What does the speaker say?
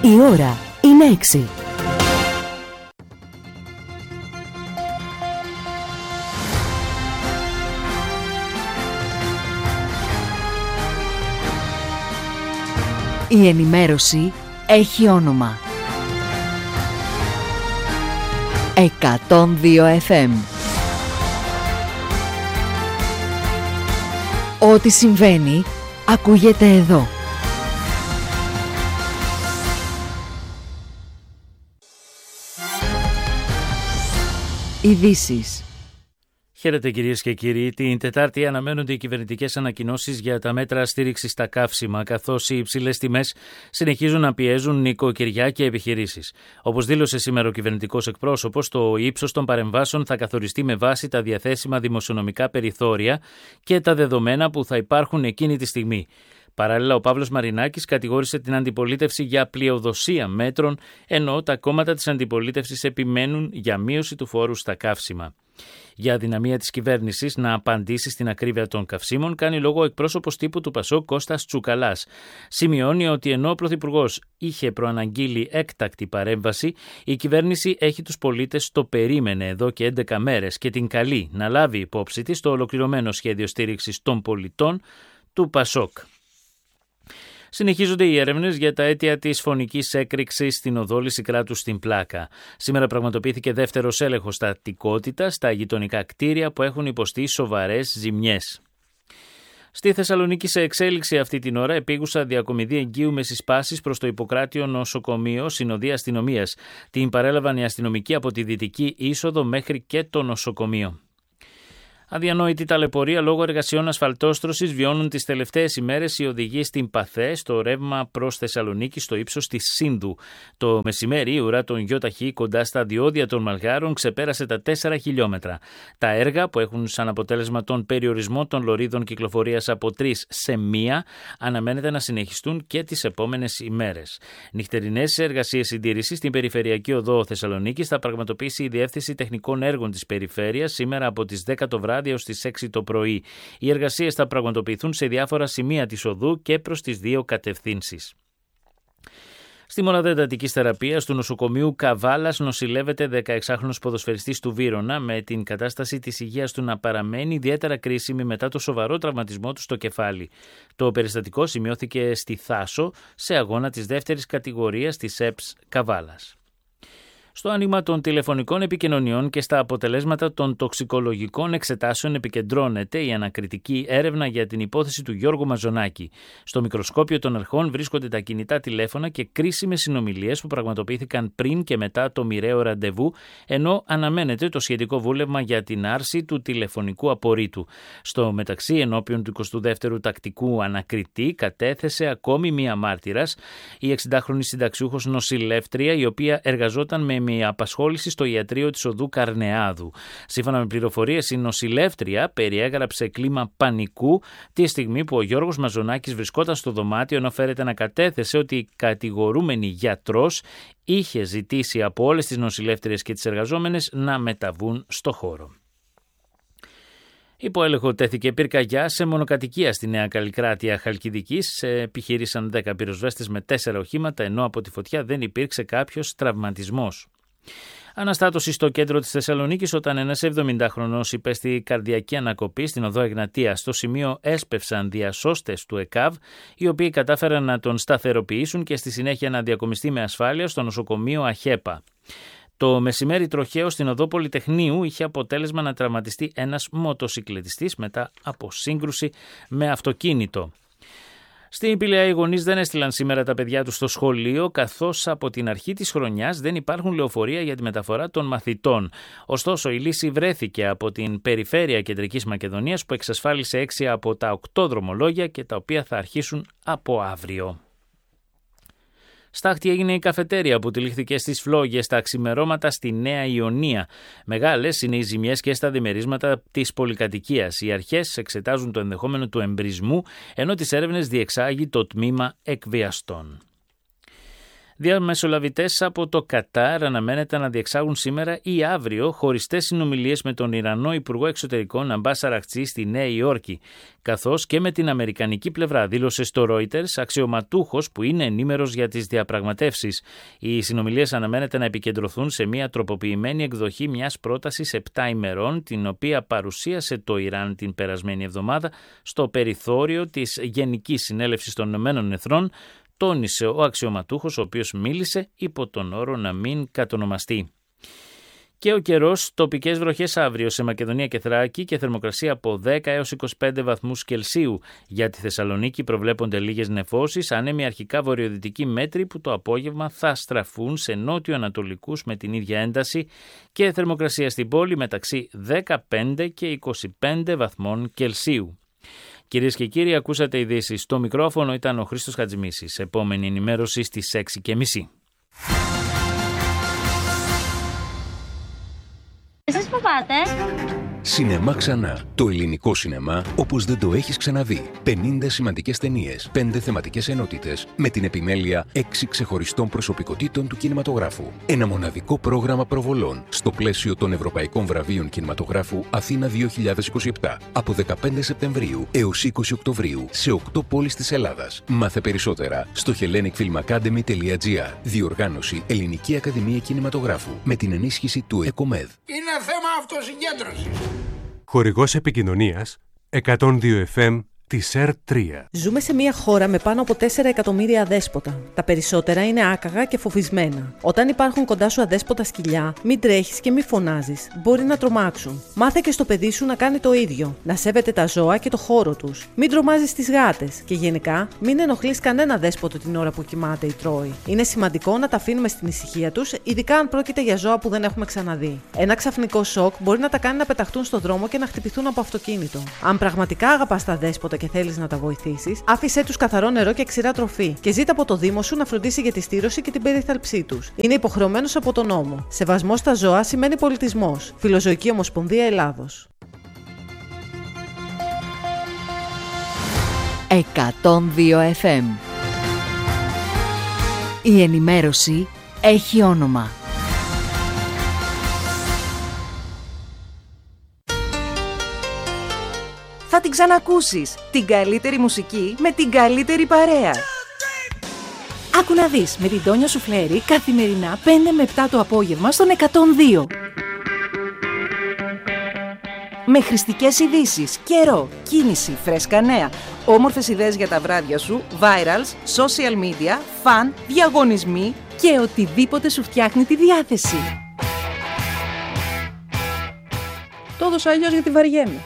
Η ώρα είναι 6. Η ενημέρωση έχει όνομα. 102 FM. Ό,τι συμβαίνει, ακούγεται εδώ. Ειδήσεις. Χαίρετε κυρίες και κύριοι. Την Τετάρτη αναμένονται οι κυβερνητικές ανακοινώσεις για τα μέτρα στήριξης στα καύσιμα, καθώς οι υψηλές τιμές συνεχίζουν να πιέζουν νοικοκυριά και επιχειρήσεις. Όπως δήλωσε σήμερα ο κυβερνητικός εκπρόσωπος, το ύψος των παρεμβάσεων θα καθοριστεί με βάση τα διαθέσιμα δημοσιονομικά περιθώρια και τα δεδομένα που θα υπάρχουν εκείνη τη στιγμή. Παράλληλα, ο Παύλος Μαρινάκης κατηγόρησε την αντιπολίτευση για πλειοδοσία μέτρων, ενώ τα κόμματα της αντιπολίτευσης επιμένουν για μείωση του φόρου στα καύσιμα. Για αδυναμία της κυβέρνησης να απαντήσει στην ακρίβεια των καυσίμων, κάνει λόγο ο εκπρόσωπος τύπου του ΠΑΣΟΚ Κώστας Τσουκαλάς. Σημειώνει ότι ενώ ο Πρωθυπουργός είχε προαναγγείλει έκτακτη παρέμβαση, η κυβέρνηση έχει τους πολίτες το περίμενε εδώ και 11 μέρες και την καλεί να λάβει υπόψη της το ολοκληρωμένο σχέδιο στήριξης των πολιτών του ΠΑΣΟΚ. Συνεχίζονται οι έρευνες για τα αίτια της φωνικής έκρηξης στην οδό Λυσικράτου στην Πλάκα. Σήμερα πραγματοποιήθηκε δεύτερος έλεγχος στατικότητας στα γειτονικά κτίρια που έχουν υποστεί σοβαρές ζημιές. Στη Θεσσαλονίκη, σε εξέλιξη αυτή την ώρα, επίγουσα διακομιδή εγκείου με συσπάσεις προς το Ιπποκράτιο νοσοκομείο Συνοδεία Αστυνομίας. Την παρέλαβαν οι αστυνομικοί από τη δυτική είσοδο μέχρι και το νοσοκομείο. Αδιανόητη ταλαιπωρία λόγω εργασιών ασφαλτόστρωσης βιώνουν τις τελευταίες ημέρες οι οδηγοί στην Παθέ, στο ρεύμα προς Θεσσαλονίκη, στο ύψος της Σύνδου. Το μεσημέρι η ουρά των ΙΧ κοντά στα διόδια των Μαλγάρων ξεπέρασε τα 4 χιλιόμετρα. Τα έργα, που έχουν σαν αποτέλεσμα τον περιορισμό των λωρίδων κυκλοφορίας από 3 σε 1, αναμένεται να συνεχιστούν και τις επόμενες ημέρες. Νυχτερινές εργασίες συντήρησης στην Περιφερειακή Οδό Θεσσαλονίκης θα πραγματοποιήσει η Διεύθυνση Τεχνικών Έργων της Περιφέρειας σήμερα από τις 10 το βράδυ έως τις 6 το πρωί. Οι εργασίες θα πραγματοποιηθούν σε διάφορα σημεία της οδού και προς τις 2 κατευθύνσεις. Στη μονάδα εντατικής θεραπείας του νοσοκομείου Καβάλας νοσηλεύεται 16χρονος ποδοσφαιριστής του Βύρωνα, με την κατάσταση της υγείας του να παραμένει ιδιαίτερα κρίσιμη μετά το σοβαρό τραυματισμό του στο κεφάλι. Το περιστατικό σημειώθηκε στη Θάσο σε αγώνα της δεύτερης κατηγορίας της ΕΠΣ Καβάλας. Στο άνοιγμα των τηλεφωνικών επικοινωνιών και στα αποτελέσματα των τοξικολογικών εξετάσεων επικεντρώνεται η ανακριτική έρευνα για την υπόθεση του Γιώργου Μαζονάκη. Στο μικροσκόπιο των αρχών βρίσκονται τα κινητά τηλέφωνα και κρίσιμες συνομιλίες που πραγματοποιήθηκαν πριν και μετά το μοιραίο ραντεβού, ενώ αναμένεται το σχετικό βούλευμα για την άρση του τηλεφωνικού απορρίτου. Στο μεταξύ, ενώπιον του 22ου τακτικού ανακριτή κατέθεσε ακόμη μία μάρτυρας, η 60χρονη συνταξιούχος νοσηλεύτρια, η οποία εργαζόταν με μια απασχόληση στο ιατρείο της οδού Καρνεάδου. Σύμφωνα με πληροφορίες, η νοσηλεύτρια περιέγραψε κλίμα πανικού τη στιγμή που ο Γιώργος Μαζονάκης βρισκόταν στο δωμάτιο, ενώ φέρεται να κατέθεσε ότι η κατηγορούμενη γιατρός είχε ζητήσει από όλες τις νοσηλεύτριες και τις εργαζόμενες να μεταβούν στο χώρο. Υπό έλεγχο τέθηκε πυρκαγιά σε μονοκατοικία στη Νέα Καλλικράτεια Χαλκιδικής. Επιχειρήσαν 10 πυροσβέστες με 4 οχήματα, ενώ από τη φωτιά δεν υπήρξε κάποιος τραυματισμός. Αναστάτωση στο κέντρο της Θεσσαλονίκης όταν ένας 70χρονος υπέστη καρδιακή ανακοπή στην οδό Εγνατία. Στο σημείο έσπευσαν διασώστες του ΕΚΑΒ, οι οποίοι κατάφεραν να τον σταθεροποιήσουν και στη συνέχεια να διακομιστεί με ασφάλεια στο νοσοκομείο αχέπα. Το μεσημέρι τροχαίο στην οδό Πολυτεχνείου είχε αποτέλεσμα να τραυματιστεί ένας μοτοσικλετιστής μετά από σύγκρουση με αυτοκίνητο. Στην Πηλαία οι γονείς δεν έστειλαν σήμερα τα παιδιά τους στο σχολείο, καθώς από την αρχή της χρονιάς δεν υπάρχουν λεωφορεία για τη μεταφορά των μαθητών. Ωστόσο, η λύση βρέθηκε από την Περιφέρεια Κεντρικής Μακεδονίας, που εξασφάλισε 6 από τα 8 δρομολόγια και τα οποία θα αρχίσουν από αύριο. Στάχτη έγινε η καφετέρια που τυλίχθηκε στις φλόγες τα ξημερώματα στη Νέα Ιωνία. Μεγάλες είναι οι ζημιές και στα διμερίσματα της πολυκατοικίας. Οι αρχές εξετάζουν το ενδεχόμενο του εμπρισμού, ενώ τις έρευνες διεξάγει το τμήμα εκβιαστών. Διαμεσολαβητές από το Κατάρ αναμένεται να διεξάγουν σήμερα ή αύριο χωριστές συνομιλίες με τον Ιρανό Υπουργό Εξωτερικών Αμπάς Αραχτζή στη Νέα Υόρκη, καθώς και με την αμερικανική πλευρά, δήλωσε στο Reuters αξιωματούχος που είναι ενήμερος για τις διαπραγματεύσεις. Οι συνομιλίες αναμένεται να επικεντρωθούν σε μια τροποποιημένη εκδοχή μιας πρότασης 7 ημερών, την οποία παρουσίασε το Ιράν την περασμένη εβδομάδα στο περιθώριο της Γενικής Συνέλευσης των Ηνωμένων Εθνών, τόνισε ο αξιωματούχος, ο οποίος μίλησε υπό τον όρο να μην κατονομαστεί. Και ο καιρός, τοπικές βροχές αύριο σε Μακεδονία και Θράκη και θερμοκρασία από 10 έως 25 βαθμούς Κελσίου. Για τη Θεσσαλονίκη προβλέπονται λίγες νεφώσεις, άνεμοι αρχικά βορειοδυτικοί μέτροι που το απόγευμα θα στραφούν σε νότιο-ανατολικούς με την ίδια ένταση και θερμοκρασία στην πόλη μεταξύ 15 και 25 βαθμών Κελσίου. Κυρίες και κύριοι, ακούσατε ειδήσεις. Στο μικρόφωνο ήταν ο Χρήστος Χατζημίσης. Επόμενη ενημέρωση στις 6:30. Εσείς που πάτε? Σινεμά Ξανά. Το ελληνικό σινεμά όπως δεν το έχεις ξαναδεί. 50 σημαντικές ταινίες, 5 θεματικές ενότητες, με την επιμέλεια 6 ξεχωριστών προσωπικότητων του κινηματογράφου. Ένα μοναδικό πρόγραμμα προβολών στο πλαίσιο των Ευρωπαϊκών Βραβείων Κινηματογράφου Αθήνα 2027. Από 15 Σεπτεμβρίου έως 20 Οκτωβρίου σε 8 πόλεις της Ελλάδας. Μάθε περισσότερα στο hellenicfilmacademy.gr. Διοργάνωση Ελληνική Ακαδημία Κινηματογράφου με την ενίσχυση του ΕΚΟΜΕΔ. Είναι θέμα αυτοσυγκέντρωσης. Χορηγός επικοινωνίας 102 FM της ΕΡΤ3. Ζούμε σε μια χώρα με πάνω από 4 εκατομμύρια αδέσποτα. Τα περισσότερα είναι άκαγα και φοβισμένα. Όταν υπάρχουν κοντά σου αδέσποτα σκυλιά, μην τρέχεις και μην φωνάζεις. Μπορεί να τρομάξουν. Μάθε και στο παιδί σου να κάνει το ίδιο. Να σέβεται τα ζώα και το χώρο τους. Μην τρομάζεις τις γάτες. Και γενικά, μην ενοχλείς κανένα δέσποτο την ώρα που κοιμάται ή τρώει. Είναι σημαντικό να τα αφήνουμε στην ησυχία τους, ειδικά αν πρόκειται για ζώα που δεν έχουμε ξαναδεί. Ένα ξαφνικό σοκ μπορεί να τα κάνει να πεταχτούν στο δρόμο και να χτυπηθούν από αυτοκίνητο. Αν πραγματικά αγαπάς τα δέσποτα και θέλεις να τα βοηθήσεις, άφησέ τους καθαρό νερό και ξηρά τροφή και ζήτα από το Δήμο σου να φροντίσει για τη στήρωση και την περίθαλψή τους. Είναι υποχρεωμένος από τον νόμο. Σεβασμός στα ζώα σημαίνει πολιτισμός. Φιλοζωική Ομοσπονδία Ελλάδος. 102 FM. Η ενημέρωση έχει όνομα. Θα την ξανακούσεις. Την καλύτερη μουσική με την καλύτερη παρέα. Άκου να δεις με την Τόνια Σουφλέρη καθημερινά 5 με 7 το απόγευμα στον 102. Με χρηστικές ειδήσεις, καιρό, κίνηση, φρέσκα νέα, όμορφες ιδέες για τα βράδια σου, virals, social media, φαν, διαγωνισμοί και οτιδήποτε σου φτιάχνει τη διάθεση. Το έδωσα αλλιώς γιατί βαριέμαι.